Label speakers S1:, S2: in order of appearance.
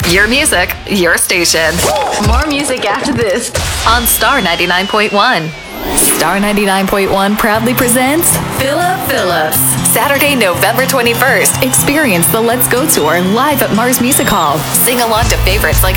S1: Your music, your station.
S2: More music after this
S1: on Star 99.1. Star 99.1 proudly presents Philip Phillips. Saturday, November 21st. Experience the Let's Go Tour live at Mars Music Hall. Sing along to favorites like